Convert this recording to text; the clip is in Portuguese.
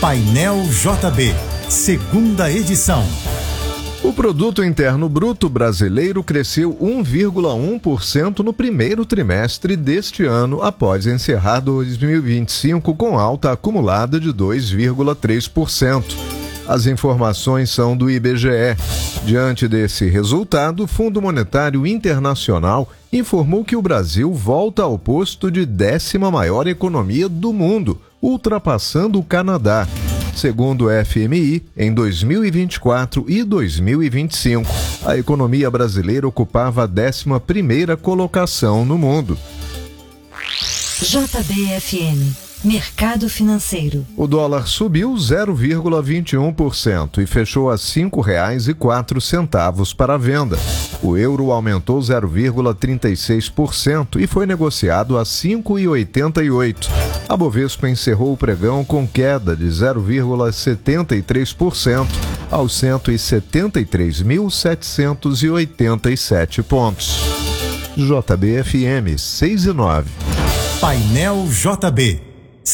Painel JB, segunda edição. O Produto Interno Bruto brasileiro cresceu 1,1% no primeiro trimestre deste ano, após encerrar 2025 com alta acumulada de 2,3%. As informações são do IBGE. Diante desse resultado, o Fundo Monetário Internacional informou que o Brasil volta ao posto de 10ª maior economia do mundo, ultrapassando o Canadá. Segundo o FMI, em 2024 e 2025, a economia brasileira ocupava a 11ª colocação no mundo. JBFM, Mercado Financeiro. O dólar subiu 0,21% e fechou a R$ 5,04 para a venda. O euro aumentou 0,36% e foi negociado a R$ 5,88. A Bovespa encerrou o pregão com queda de 0,73% aos 173.787 pontos. JBFM 6 e 9. Painel JB.